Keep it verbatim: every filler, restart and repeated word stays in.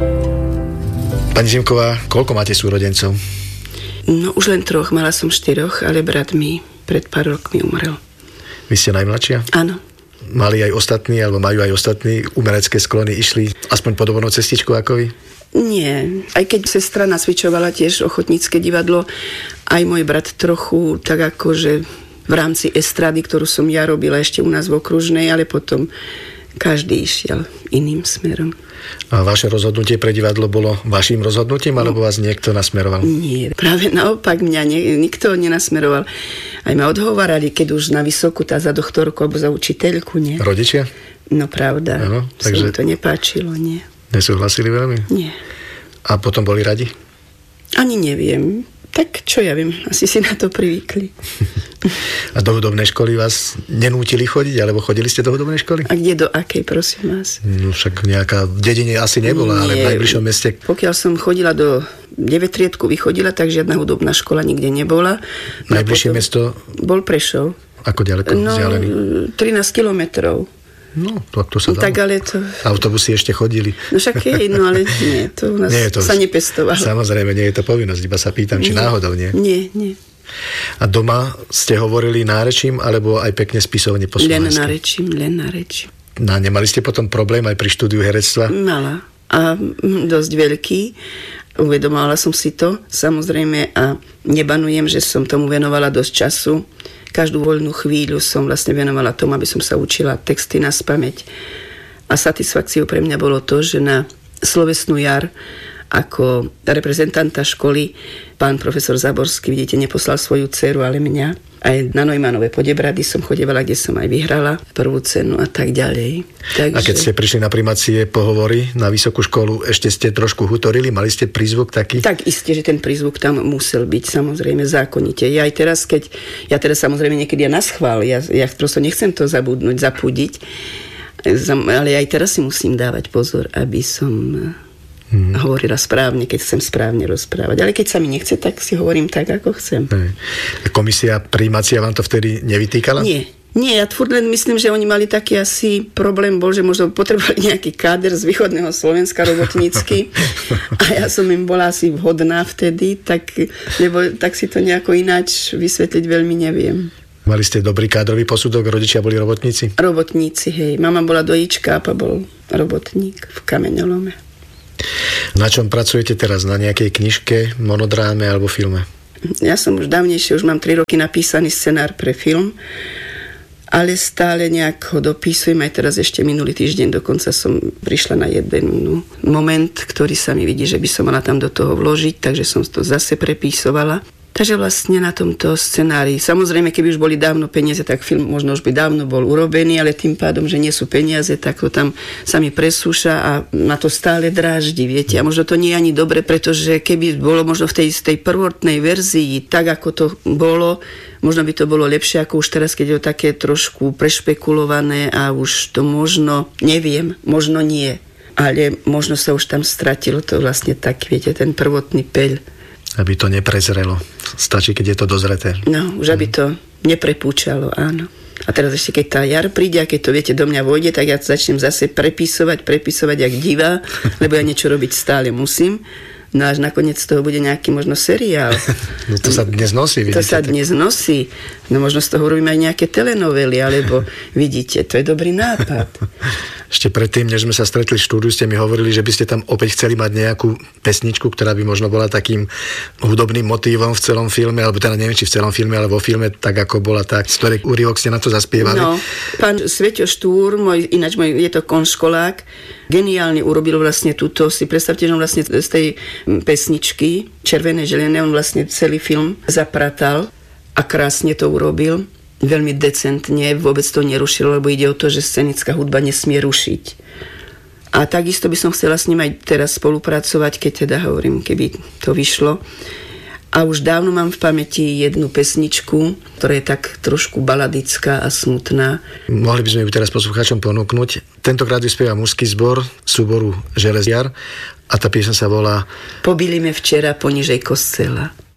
Pani Zimková, koľko máte súrodencov? No už len troch, mala som štyroch, ale brat mi pred pár rokmi umrel. Vy ste najmladšia? Áno. Mali aj ostatní, alebo majú aj ostatní umelecké sklony, išli aspoň podobnou cestičkou ako vy? Nie, aj keď sestra nasvičovala tiež ochotnícke divadlo, aj môj brat trochu, tak akože v rámci estrády, ktorú som ja robila ešte u nás v Okružnej, ale potom každý išiel iným smerom. A vaše rozhodnutie pre divadlo bolo vaším rozhodnutím, alebo vás niekto nasmeroval? Nie, práve naopak mňa nie, nikto nenasmeroval. Aj ma odhovárali, keď už na vysokú, tá za doktorku alebo za učiteľku, nie? Rodičia? No pravda, ano, takže sa mi to nepáčilo, nie. Nesúhlasili veľmi? Nie. A potom boli radi? Ani neviem. Tak čo ja viem, asi si na to privykli. A do hudobnej školy vás nenútili chodiť, alebo chodili ste do hudobnej školy? A kde, do akej, prosím vás? No však nejaká v dedine asi nebola, Nie, ale v najbližšom meste. Pokiaľ som chodila do deväťtriedku, vychodila, tak žiadna hudobná škola nikde nebola. Najbližšie mesto? Bol Prešov. Ako ďaleko no, vzdialený? trinásť kilometrov. No, tak to sa dalo. Tak ale to... Autobusy ešte chodili. No však je, no ale nie, to u nás nie to, sa nepestovalo. Samozrejme, nie je to povinnosť, iba sa pýtam, či nie, náhodou nie. Nie, nie. A doma ste hovorili nárečím, alebo aj pekne spisovne po slovensky? Len nárečím, len nárečím. No, nemali ste potom problém aj pri štúdiu herectva? Mala. A dosť veľký. Uvedomovala som si to, samozrejme, a nebanujem, že som tomu venovala dosť času. Každú voľnú chvíľu som vlastne venovala tomu, aby som sa učila texty naspamäť. A satisfakciou pre mňa bolo to, že na slovesnú jar ako reprezentanta školy pán profesor Zaborský, vidíte, neposlal svoju dceru, ale mňa. Aj na Neumanove Podebrady som chodevala, kde som aj vyhrala prvú cenu a tak ďalej. Takže... A keď ste prišli na primácie pohovory na vysokú školu, ešte ste trošku hutorili? Mali ste prízvuk taký? Tak isté, že ten prízvuk tam musel byť, samozrejme, zákonite. Ja aj teraz, keď... Ja teraz samozrejme niekedy ja naschvál, ja, ja prosto nechcem to zabudnúť, zapúdiť, ale aj teraz si musím dávať pozor, aby som... Hmm. hovorila správne, keď chcem správne rozprávať. Ale keď sa mi nechce, tak si hovorím tak, ako chcem. Hej. Komisia prijímacia vám to vtedy nevytýkala? Nie. Nie, ja furt len myslím, že oni mali taký asi problém bol, že možno potrebovali nejaký káder z východného Slovenska robotnícky a ja som im bola asi vhodná vtedy, tak, lebo, tak si to nejako ináč vysvetliť veľmi neviem. Mali ste dobrý kádrový posudok, rodičia boli robotníci? Robotníci, hej. Mama bola dojíčka, a bol robotník v Kameňolome. Na čom pracujete teraz? Na nejakej knižke, monodráme alebo filme? Ja som už dávnejšie, už mám tri roky napísaný scenár pre film, ale stále nejak ho dopísujem. Aj teraz ešte minulý týždeň dokonca som prišla na jeden moment, ktorý sa mi vidí, že by som mala tam do toho vložiť, takže som to zase prepísovala. Takže vlastne na tomto scenári, samozrejme, keby už boli dávno peniaze, tak film možno už by dávno bol urobený, ale tým pádom, že nie sú peniaze, tak to tam sa mi presúša a ma to stále dráždi, viete. A možno to nie je ani dobre, pretože keby bolo možno v tej, tej prvotnej verzii, tak ako to bolo, možno by to bolo lepšie ako už teraz, keď je to také trošku prešpekulované a už to možno, neviem, možno nie. Ale možno sa už tam stratilo to vlastne tak, viete, ten prvotný peľ. Aby to neprezrelo. Stačí, keď je to dozreté. No, už aby to neprepúčalo, áno. A teraz ešte, keď tá jar príde a keď to, viete, do mňa vojde, tak ja začnem zase prepisovať, prepisovať jak divá, lebo ja niečo robiť stále musím. No až nakoniec z toho bude nejaký možno seriál. No to sa dnes nosí, vidíte. To sa dnes nosí. No možno z toho robíme aj nejaké telenovely, alebo vidíte, to je dobrý nápad. Ešte predtým, než sme sa stretli v štúdiu, ste mi hovorili, že by ste tam opäť chceli mať nejakú pesničku, ktorá by možno bola takým hudobným motívom v celom filme, alebo teda neviem, či v celom filme, ale vo filme, tak ako bola tá, z ktorej úryvok ste na to zaspievali. No, pán Sveťo Štúr, môj, ináč môj, je to konškolák, geniálne urobil vlastne túto, si predstavte, že on vlastne z tej pesničky Červené želené, on vlastne celý film zapratal a krásne to urobil. Veľmi decentne, vôbec to nerušilo, lebo ide o to, že scenická hudba nesmie rušiť. A takisto by som chcela s ním aj teraz spolupracovať, keď teda hovorím, keby to vyšlo. A už dávno mám v pamäti jednu pesničku, ktorá je tak trošku baladická a smutná. Mohli by sme ju teraz poslucháčom ponúknuť. Tentokrát vyspieva mužský zbor súboru Železiar a tá pieseň sa volá Pobili me včera ponižej kostela.